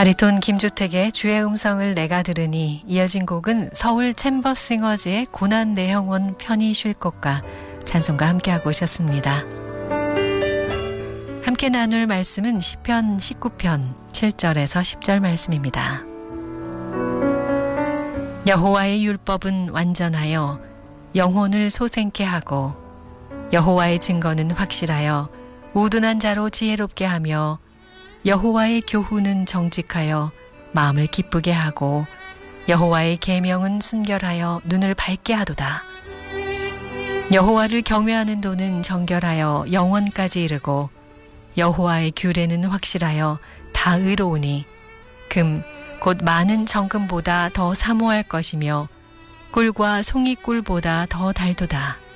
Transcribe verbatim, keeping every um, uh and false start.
바리톤 김주택의 주의 음성을 내가 들으니 이어진 곡은 서울 챔버싱어즈의 고난 내 영혼 편히 쉴 곳과 찬송과 함께하고 오셨습니다. 함께 나눌 말씀은 시편 십구 편 칠 절에서 십 절 말씀입니다. 여호와의 율법은 완전하여 영혼을 소생케 하고 여호와의 증거는 확실하여 우둔한 자로 지혜롭게 하며 여호와의 교훈은 정직하여 마음을 기쁘게 하고 여호와의 계명은 순결하여 눈을 밝게 하도다. 여호와를 경외하는 도는 정결하여 영원까지 이르고 여호와의 규례는 확실하여 다 의로우니 금 곧 많은 정금보다 더 사모할 것이며 꿀과 송이꿀보다 더 달도다.